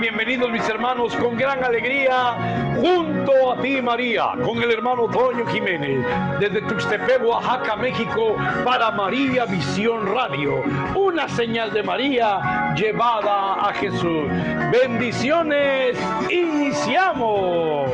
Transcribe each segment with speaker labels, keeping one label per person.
Speaker 1: bienvenidos mis hermanos, con gran alegría, junto a ti María, con el hermano Toño Jiménez, desde Tuxtepec, Oaxaca, México, para María Visión Radio, una señal de María llevada a Jesús. Bendiciones, iniciamos.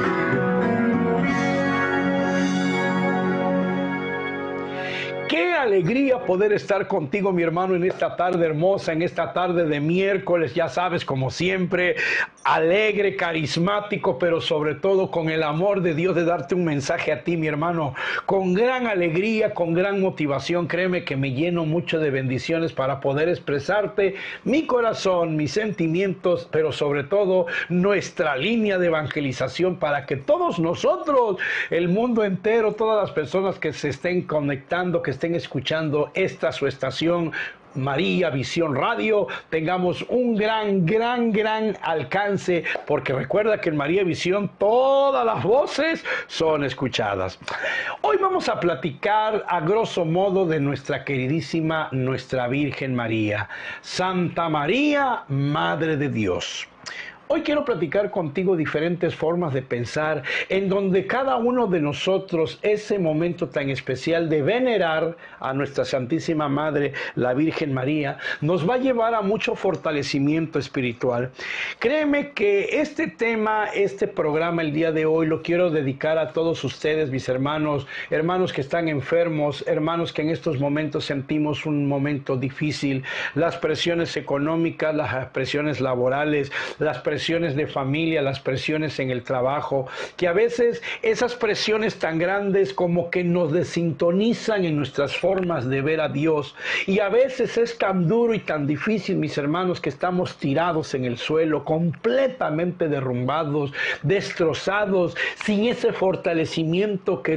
Speaker 1: Qué alegría poder estar contigo, mi hermano, en esta tarde hermosa, en esta tarde de miércoles, ya sabes, como siempre, alegre, carismático, pero sobre todo con el amor de Dios de darte un mensaje a ti, mi hermano, con gran alegría, con gran motivación. Créeme que me lleno mucho de bendiciones para poder expresarte mi corazón, mis sentimientos, pero sobre todo nuestra línea de evangelización para que todos nosotros, el mundo entero, todas las personas que se estén conectando, que estén escuchando esta su estación María Visión Radio, tengamos un gran alcance, porque recuerda que en María Visión todas las voces son escuchadas. Hoy vamos a platicar a grosso modo de nuestra queridísima, nuestra Virgen María, Santa María, Madre de Dios. Hoy quiero platicar contigo diferentes formas de pensar en donde cada uno de nosotros ese momento tan especial de venerar a nuestra Santísima Madre, la Virgen María, nos va a llevar a mucho fortalecimiento espiritual. Créeme que este tema, este programa el día de hoy lo quiero dedicar a todos ustedes, mis hermanos, hermanos que están enfermos, hermanos que en estos momentos sentimos un momento difícil, las presiones económicas, las presiones laborales, las presiones de familia, las presiones en el trabajo, que a veces esas presiones tan grandes como que nos desintonizan en nuestras formas de ver a Dios, y a veces es tan duro y tan difícil, mis hermanos, que estamos tirados en el suelo, completamente derrumbados, destrozados, sin ese fortalecimiento que